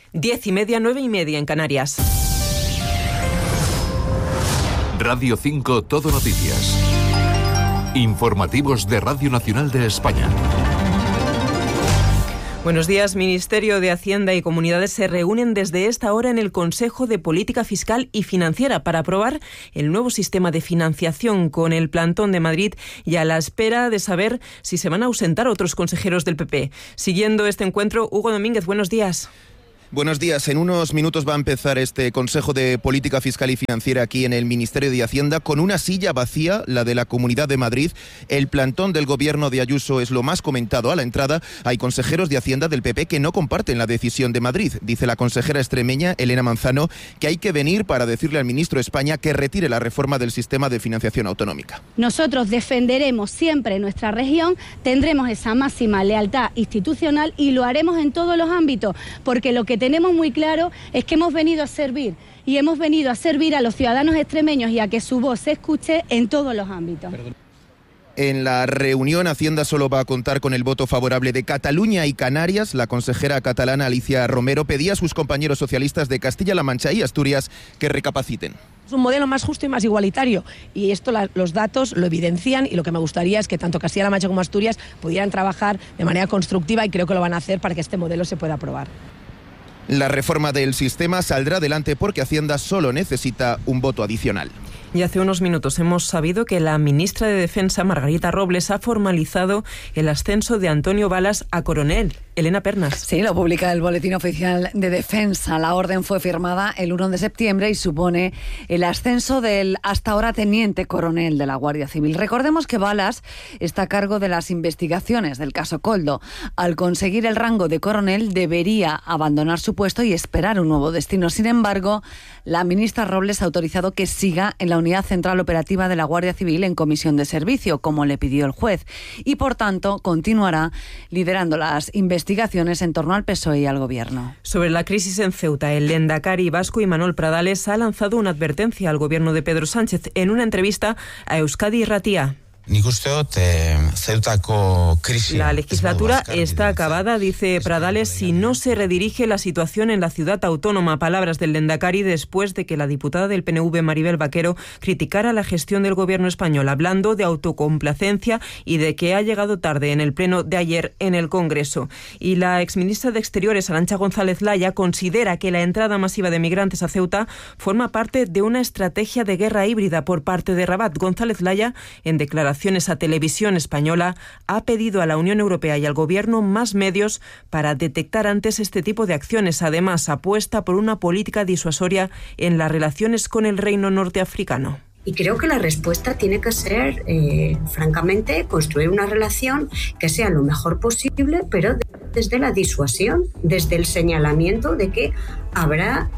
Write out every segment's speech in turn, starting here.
10:30, 9:30 en Canarias. Radio 5 Todo Noticias. Informativos de Radio Nacional de España. Buenos días. Ministerio de Hacienda y Comunidades se reúnen desde esta hora en el Consejo de Política Fiscal y Financiera para aprobar el nuevo sistema de financiación con el plantón de Madrid y a la espera de saber si se van a ausentar otros consejeros del PP. Siguiendo este encuentro, Hugo Domínguez, buenos días. Buenos días. En unos minutos va a empezar este Consejo de Política Fiscal y Financiera aquí en el Ministerio de Hacienda con una silla vacía, la de la Comunidad de Madrid. El plantón del gobierno de Ayuso es lo más comentado. A la entrada hay consejeros de Hacienda del PP que no comparten la decisión de Madrid. Dice la consejera extremeña Elena Manzano que hay que venir para decirle al ministro de España que retire la reforma del sistema de financiación autonómica. Nosotros defenderemos siempre nuestra región, tendremos esa máxima lealtad institucional y lo haremos en todos los ámbitos, porque lo que tenemos muy claro es que hemos venido a servir y hemos venido a servir a los ciudadanos extremeños y a que su voz se escuche en todos los ámbitos. En la reunión, Hacienda solo va a contar con el voto favorable de Cataluña y Canarias. La consejera catalana Alicia Romero pedía a sus compañeros socialistas de Castilla-La Mancha y Asturias que recapaciten. Es un modelo más justo y más igualitario y esto los datos lo evidencian, y lo que me gustaría es que tanto Castilla-La Mancha como Asturias pudieran trabajar de manera constructiva, y creo que lo van a hacer para que este modelo se pueda aprobar. La reforma del sistema saldrá adelante porque Hacienda solo necesita un voto adicional. Y hace unos minutos hemos sabido que la ministra de Defensa, Margarita Robles, ha formalizado el ascenso de Antonio Balas a coronel. Elena Pernas. Sí, lo publica el Boletín Oficial de Defensa. La orden fue firmada el 1 de septiembre y supone el ascenso del hasta ahora teniente coronel de la Guardia Civil. Recordemos que Balas está a cargo de las investigaciones del caso Koldo. Al conseguir el rango de coronel debería abandonar su puesto y esperar un nuevo destino. Sin embargo, la ministra Robles ha autorizado que siga en la Unidad Central Operativa de la Guardia Civil en comisión de servicio, como le pidió el juez, y por tanto continuará liderando las investigaciones en torno al PSOE y al Gobierno. Sobre la crisis en Ceuta, el lehendakari vasco Imanol Pradales ha lanzado una advertencia al Gobierno de Pedro Sánchez en una entrevista a Euskadi Irratia. La legislatura está acabada, dice Pradales, si no se redirige la situación en la ciudad autónoma. Palabras del lehendakari después de que la diputada del PNV, Maribel Vaquero, criticara la gestión del gobierno español, hablando de autocomplacencia y de que ha llegado tarde en el pleno de ayer en el Congreso. Y la exministra de Exteriores, Arantxa González Laya, considera que la entrada masiva de migrantes a Ceuta forma parte de una estrategia de guerra híbrida por parte de Rabat. González Laya, en declaraciones a Televisión Española, ha pedido a la Unión Europea y al Gobierno más medios para detectar antes este tipo de acciones. Además, apuesta por una política disuasoria en las relaciones con el reino norteafricano. Y creo que la respuesta tiene que ser, francamente, construir una relación que sea lo mejor posible, pero desde la disuasión, desde el señalamiento de que habrá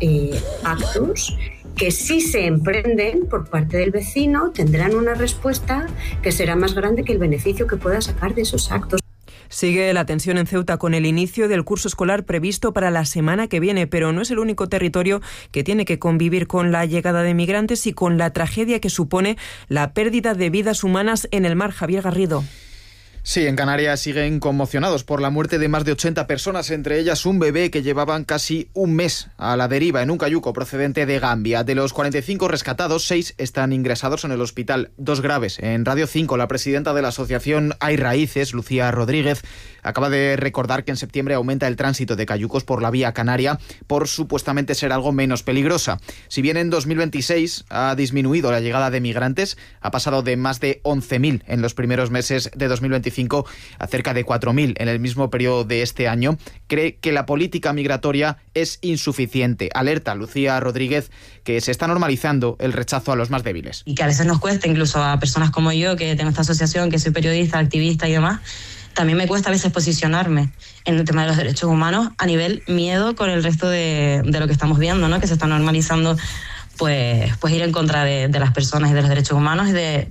actos que si se emprenden por parte del vecino tendrán una respuesta que será más grande que el beneficio que pueda sacar de esos actos. Sigue la tensión en Ceuta con el inicio del curso escolar previsto para la semana que viene, pero no es el único territorio que tiene que convivir con la llegada de migrantes y con la tragedia que supone la pérdida de vidas humanas en el mar. Javier Garrido. Sí, en Canarias siguen conmocionados por la muerte de más de 80 personas, entre ellas un bebé que llevaban casi un mes a la deriva en un cayuco procedente de Gambia. De los 45 rescatados, 6 están ingresados en el hospital, 2 graves. En Radio 5, la presidenta de la asociación Hay Raíces, Lucía Rodríguez, acaba de recordar que en septiembre aumenta el tránsito de cayucos por la vía canaria por supuestamente ser algo menos peligrosa. Si bien en 2026 ha disminuido la llegada de migrantes, ha pasado de más de 11.000 en los primeros meses de 2025 a cerca de 4.000 en el mismo periodo de este año, cree que la política migratoria es insuficiente. Alerta Lucía Rodríguez que se está normalizando el rechazo a los más débiles. Y que a veces nos cuesta, incluso a personas como yo, que tengo esta asociación, que soy periodista, activista y demás, también me cuesta a veces posicionarme en el tema de los derechos humanos a nivel miedo con el resto de lo que estamos viendo, ¿no? Que se está normalizando pues ir en contra de las personas y de los derechos humanos y de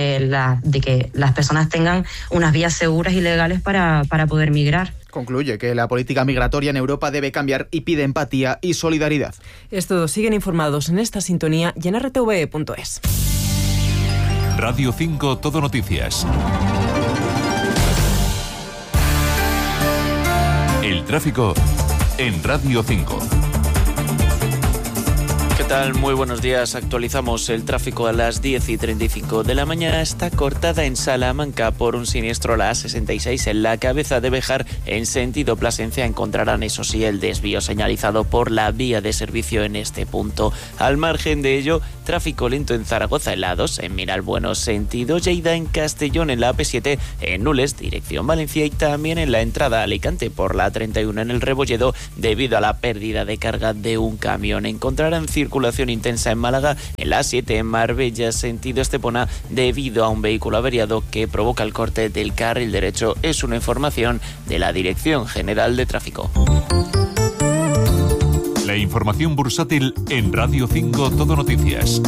que las personas tengan unas vías seguras y legales para poder migrar. Concluye que la política migratoria en Europa debe cambiar y pide empatía y solidaridad. Esto siguen informados en esta sintonía y en rtve.es. Radio 5 Todo Noticias. El tráfico en Radio 5. ¿Qué tal? Muy buenos días. Actualizamos el tráfico a las 10:35 de la mañana. Está cortada en Salamanca por un siniestro la A66 en la cabeza de Béjar en sentido Plasencia. Encontrarán, eso sí, el desvío señalizado por la vía de servicio en este punto. Al margen de ello, tráfico lento en Zaragoza, en la A2, en Miralbueno sentido Lleida, en Castellón, en la AP7, en Nules, dirección Valencia, y también en la entrada a Alicante por la A31 en el Rebolledo, debido a la pérdida de carga de un camión. Encontrarán circulación intensa en Málaga, en la A7 en Marbella sentido Estepona, debido a un vehículo averiado que provoca el corte del carril derecho. Es una información de la Dirección General de Tráfico. La información bursátil en Radio 5 Todo Noticias.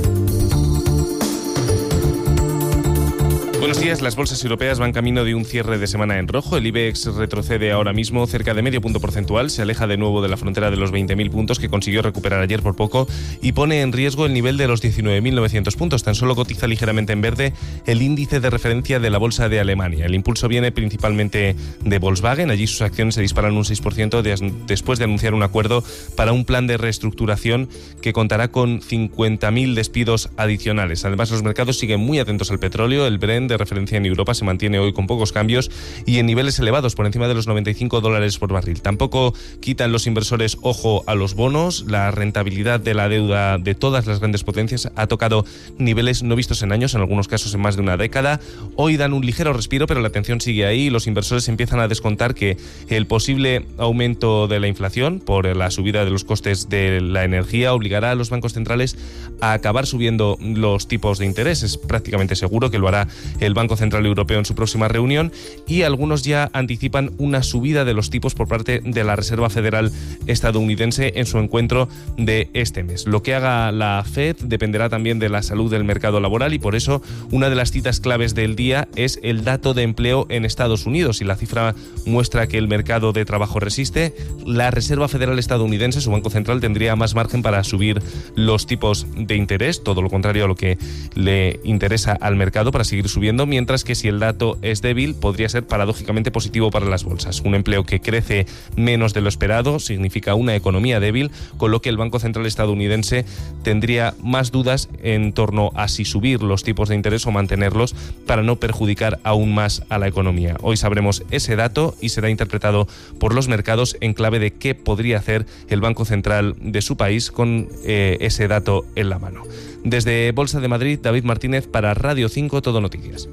Buenos días. Las bolsas europeas van camino de un cierre de semana en rojo. El IBEX retrocede ahora mismo cerca de medio punto porcentual, se aleja de nuevo de la frontera de los 20.000 puntos que consiguió recuperar ayer por poco y pone en riesgo el nivel de los 19.900 puntos. Tan solo cotiza ligeramente en verde el índice de referencia de la bolsa de Alemania. El impulso viene principalmente de Volkswagen. Allí sus acciones se disparan un 6% después de anunciar un acuerdo para un plan de reestructuración que contará con 50.000 despidos adicionales. Además, los mercados siguen muy atentos al petróleo. El Brent, de referencia en Europa, se mantiene hoy con pocos cambios y en niveles elevados, por encima de los $95 por barril. Tampoco quitan los inversores ojo a los bonos. La rentabilidad de la deuda de todas las grandes potencias ha tocado niveles no vistos en años, en algunos casos en más de una década. Hoy dan un ligero respiro, pero la atención sigue ahí. Los inversores empiezan a descontar que el posible aumento de la inflación por la subida de los costes de la energía obligará a los bancos centrales a acabar subiendo los tipos de interés. Es prácticamente seguro que lo hará el Banco Central Europeo en su próxima reunión, y algunos ya anticipan una subida de los tipos por parte de la Reserva Federal estadounidense en su encuentro de este mes. Lo que haga la Fed dependerá también de la salud del mercado laboral, y por eso una de las citas claves del día es el dato de empleo en Estados Unidos. Si la cifra muestra que el mercado de trabajo resiste, la Reserva Federal estadounidense, su Banco Central, tendría más margen para subir los tipos de interés, todo lo contrario a lo que le interesa al mercado, para seguir subiendo, mientras que si el dato es débil podría ser paradójicamente positivo para las bolsas. Un empleo que crece menos de lo esperado significa una economía débil, con lo que el Banco Central estadounidense tendría más dudas en torno a si subir los tipos de interés o mantenerlos para no perjudicar aún más a la economía. Hoy sabremos ese dato y será interpretado por los mercados en clave de qué podría hacer el Banco Central de su país con ese dato en la mano. Desde Bolsa de Madrid, David Martínez para Radio 5 Todo Noticias.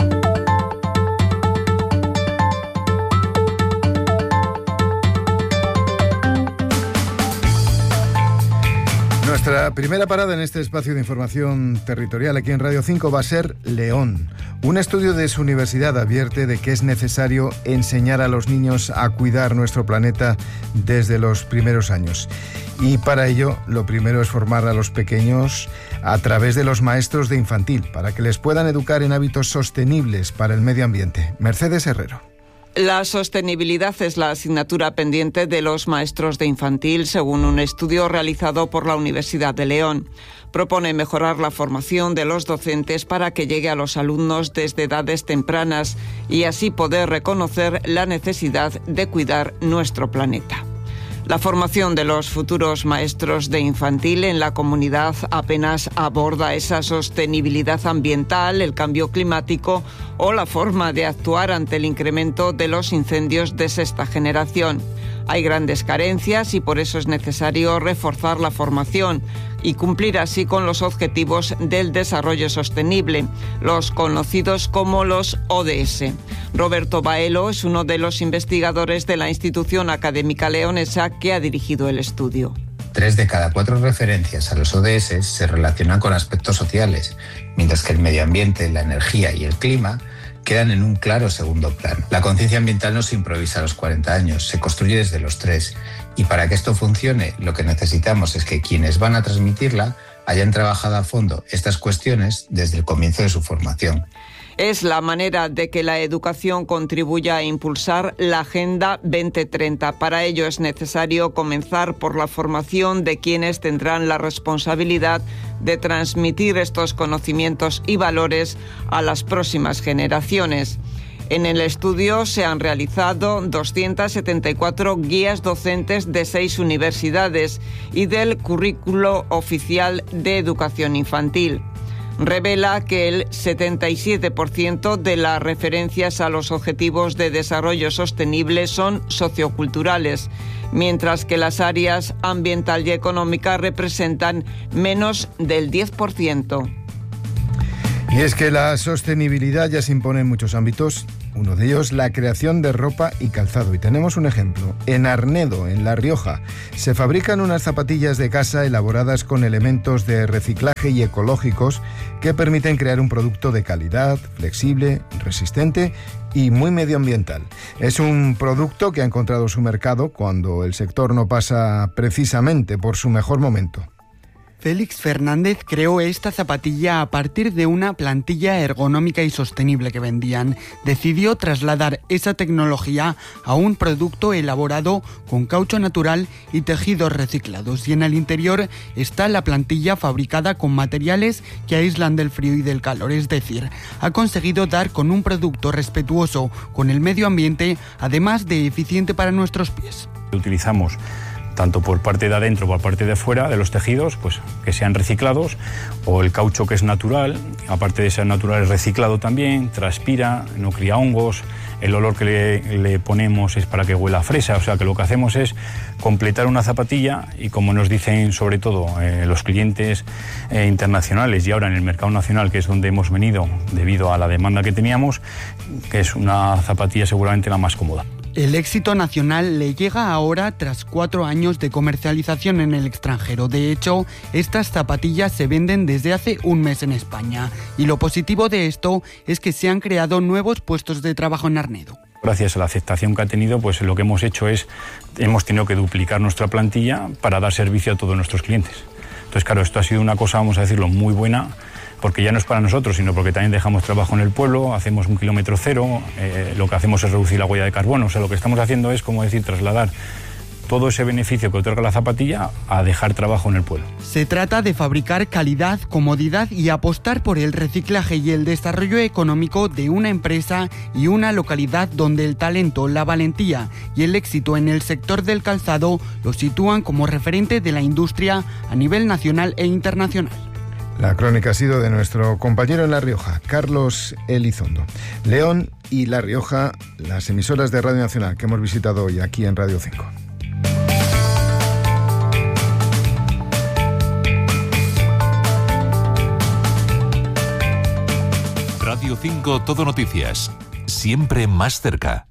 Nuestra primera parada en este espacio de información territorial aquí en Radio 5 va a ser León. Un estudio de su universidad advierte de que es necesario enseñar a los niños a cuidar nuestro planeta desde los primeros años. Y para ello, lo primero es formar a los pequeños a través de los maestros de infantil, para que les puedan educar en hábitos sostenibles para el medio ambiente. Mercedes Herrero. La sostenibilidad es la asignatura pendiente de los maestros de infantil, según un estudio realizado por la Universidad de León. Propone mejorar la formación de los docentes para que llegue a los alumnos desde edades tempranas y así poder reconocer la necesidad de cuidar nuestro planeta. La formación de los futuros maestros de infantil en la comunidad apenas aborda esa sostenibilidad ambiental, el cambio climático o la forma de actuar ante el incremento de los incendios de sexta generación. Hay grandes carencias y por eso es necesario reforzar la formación y cumplir así con los objetivos del desarrollo sostenible, los conocidos como los ODS. Roberto Baelo es uno de los investigadores de la institución académica leonesa que ha dirigido el estudio. 3 de cada 4 referencias a los ODS se relacionan con aspectos sociales, mientras que el medio ambiente, la energía y el clima quedan en un claro segundo plano. La conciencia ambiental no se improvisa a los 40 años, se construye desde los 3. Y para que esto funcione, lo que necesitamos es que quienes van a transmitirla hayan trabajado a fondo estas cuestiones desde el comienzo de su formación. Es la manera de que la educación contribuya a impulsar la Agenda 2030. Para ello es necesario comenzar por la formación de quienes tendrán la responsabilidad de transmitir estos conocimientos y valores a las próximas generaciones. En el estudio se han realizado 274 guías docentes de 6 universidades y del Currículo Oficial de Educación Infantil. Revela que el 77% de las referencias a los Objetivos de Desarrollo Sostenible son socioculturales, mientras que las áreas ambiental y económica representan menos del 10%. Y es que la sostenibilidad ya se impone en muchos ámbitos, uno de ellos la creación de ropa y calzado. Y tenemos un ejemplo. En Arnedo, en La Rioja, se fabrican unas zapatillas de casa elaboradas con elementos de reciclaje y ecológicos que permiten crear un producto de calidad, flexible, resistente y muy medioambiental. Es un producto que ha encontrado su mercado cuando el sector no pasa precisamente por su mejor momento. Félix Fernández creó esta zapatilla a partir de una plantilla ergonómica y sostenible que vendían. Decidió trasladar esa tecnología a un producto elaborado con caucho natural y tejidos reciclados. Y en el interior está la plantilla fabricada con materiales que aíslan del frío y del calor. Es decir, ha conseguido dar con un producto respetuoso con el medio ambiente, además de eficiente para nuestros pies. Utilizamos tanto por parte de adentro como por parte de fuera de los tejidos, pues que sean reciclados, o el caucho que es natural, aparte de ser natural es reciclado también, transpira, no cría hongos, el olor que le ponemos es para que huela a fresa, o sea que lo que hacemos es completar una zapatilla y como nos dicen sobre todo los clientes internacionales y ahora en el mercado nacional, que es donde hemos venido debido a la demanda que teníamos, que es una zapatilla seguramente la más cómoda. El éxito nacional le llega ahora tras 4 años de comercialización en el extranjero. De hecho, estas zapatillas se venden desde hace un mes en España. Y lo positivo de esto es que se han creado nuevos puestos de trabajo en Arnedo. Gracias a la aceptación que ha tenido, pues lo que hemos hecho es, hemos tenido que duplicar nuestra plantilla para dar servicio a todos nuestros clientes. Entonces, claro, esto ha sido una cosa, vamos a decirlo, muy buena, porque ya no es para nosotros, sino porque también dejamos trabajo en el pueblo, hacemos un kilómetro cero, lo que hacemos es reducir la huella de carbono, o sea, lo que estamos haciendo es, como decir, trasladar todo ese beneficio que otorga la zapatilla a dejar trabajo en el pueblo. Se trata de fabricar calidad, comodidad y apostar por el reciclaje y el desarrollo económico de una empresa y una localidad donde el talento, la valentía y el éxito en el sector del calzado lo sitúan como referente de la industria a nivel nacional e internacional. La crónica ha sido de nuestro compañero en La Rioja, Carlos Elizondo. León y La Rioja, las emisoras de Radio Nacional que hemos visitado hoy aquí en Radio 5. Radio 5 Todo Noticias, siempre más cerca.